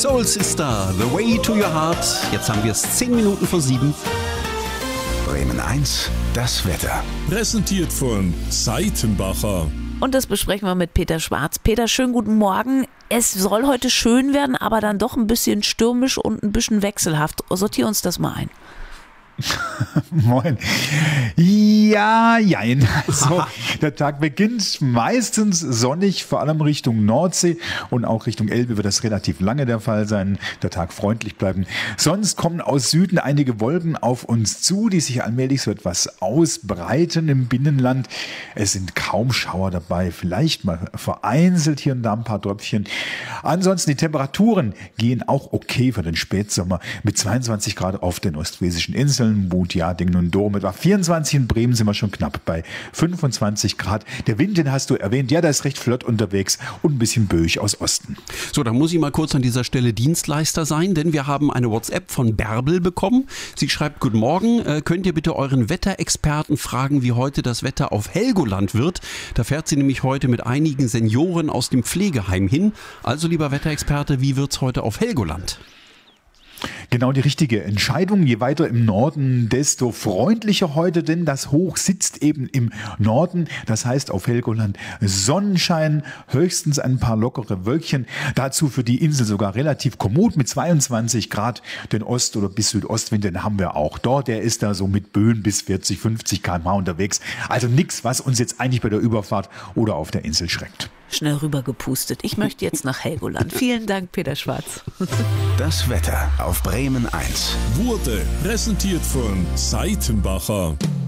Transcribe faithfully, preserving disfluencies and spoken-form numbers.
Soul Sister, The Way to Your Heart. Jetzt haben wir es zehn Minuten vor sieben. Bremen eins, das Wetter. Präsentiert von Seitenbacher. Und das besprechen wir mit Peter Schwarz. Peter, schönen guten Morgen. Es soll heute schön werden, aber dann doch ein bisschen stürmisch und ein bisschen wechselhaft. Sortier uns das mal ein. Moin. Ja, jein. Also, der Tag beginnt meistens sonnig, vor allem Richtung Nordsee und auch Richtung Elbe wird das relativ lange der Fall sein. Der Tag freundlich bleiben. Sonst kommen aus Süden einige Wolken auf uns zu, die sich allmählich so etwas ausbreiten im Binnenland. Es sind kaum Schauer dabei, vielleicht mal vereinzelt hier und da ein paar Tröpfchen. Ansonsten die Temperaturen gehen auch okay für den Spätsommer mit zweiundzwanzig Grad auf den ostfriesischen Inseln. Mut, Jadingen und Dom. Etwa vierundzwanzig in Bremen sind wir schon knapp bei fünfundzwanzig Grad. Der Wind, den hast du erwähnt, ja, der ist recht flott unterwegs und ein bisschen böig aus Osten. So, dann muss ich mal kurz an dieser Stelle Dienstleister sein, denn wir haben eine WhatsApp von Bärbel bekommen. Sie schreibt: Guten Morgen, äh, könnt ihr bitte euren Wetterexperten fragen, wie heute das Wetter auf Helgoland wird? Da fährt sie nämlich heute mit einigen Senioren aus dem Pflegeheim hin. Also, lieber Wetterexperte, wie wird's heute auf Helgoland? Genau die richtige Entscheidung. Je weiter im Norden, desto freundlicher heute, denn das Hoch sitzt eben im Norden. Das heißt auf Helgoland Sonnenschein, höchstens ein paar lockere Wölkchen. Dazu für die Insel sogar relativ kommod mit zweiundzwanzig Grad. Den Ost- oder bis Südostwind, den haben wir auch dort. Der ist da so mit Böen bis vierzig, fünfzig Kilometer pro Stunde unterwegs. Also nichts, was uns jetzt eigentlich bei der Überfahrt oder auf der Insel schreckt. Schnell rübergepustet. Ich möchte jetzt nach Helgoland. Vielen Dank, Peter Schwarz. Das Wetter auf Bremen eins. Wurde präsentiert von Seitenbacher.